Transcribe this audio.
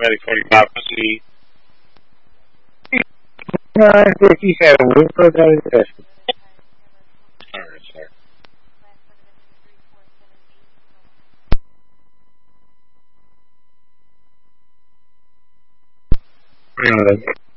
Medic 45, proceed. 957, we'll put that in session. Alright, sir. Hang on a minute.